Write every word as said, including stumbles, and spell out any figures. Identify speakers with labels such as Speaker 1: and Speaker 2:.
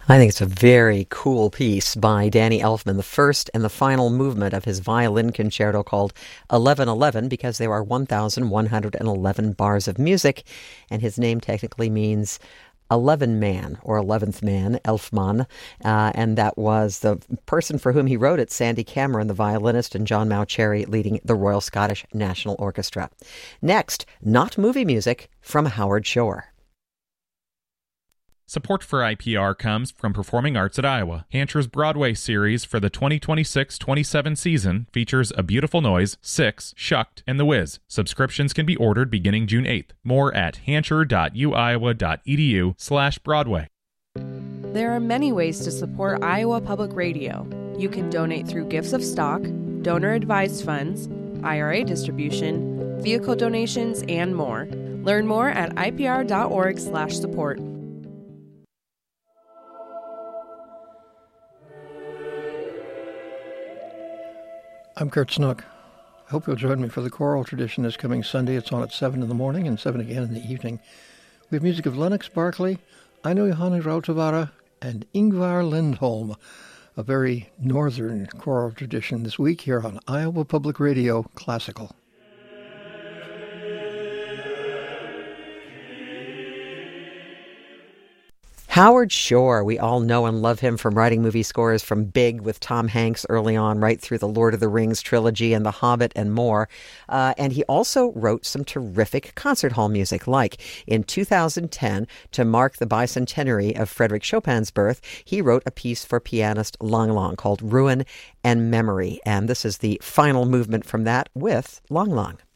Speaker 1: I think it's a very cool piece by Danny Elfman, the first and the final movement of his violin concerto called eleven eleven, because there are one thousand one hundred eleven bars of music, and his name technically means eleven man or eleventh man, Elfman, uh, and that was the person for whom he wrote it, Sandy Cameron, the violinist, and John Mauceri leading the Royal Scottish National Orchestra. Next, not movie music from Howard Shore.
Speaker 2: Support for I P R comes from Performing Arts at Iowa. Hansher's Broadway series for the twenty twenty-six twenty-seven season features A Beautiful Noise, Six, Shucked, and The Wiz. Subscriptions can be ordered beginning June eighth. More at hansher.uiowa.edu slash Broadway.
Speaker 3: There are many ways to support Iowa Public Radio. You can donate through gifts of stock, donor-advised funds, I R A distribution, vehicle donations, and more. Learn more at ipr.org slash support.
Speaker 4: I'm Kurt Snook. I hope you'll join me for the choral tradition this coming Sunday. It's on at seven in the morning and seven again in the evening. We have music of Lennox Barkley, Aino Johanni Rautavaara, and Ingvar Lindholm, a very northern choral tradition this week here on Iowa Public Radio Classical.
Speaker 1: Howard Shore, we all know and love him from writing movie scores from Big with Tom Hanks early on, right through the Lord of the Rings trilogy and The Hobbit and more. Uh, and he also wrote some terrific concert hall music, like in two thousand ten, to mark the bicentenary of Frédéric Chopin's birth, he wrote a piece for pianist Lang Lang called Ruin and Memory. And this is the final movement from that with Lang Lang.